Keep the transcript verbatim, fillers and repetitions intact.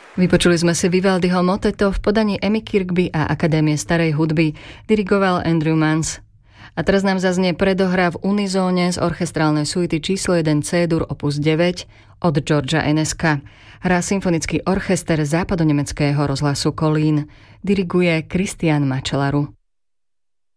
Vypočuli sme si Vivaldiho moteto v podaní Emmy Kirkby a Akadémie starej hudby. Dirigoval Andrew Mans. A teraz nám zaznie predohra v unizóne z orchestrálnej suity číslo jeden C-dur opus deväť od Georgea Eneska. Hrá symfonický orchester západonemeckého rozhlasu Kolín. Diriguje Christian Mačelaru.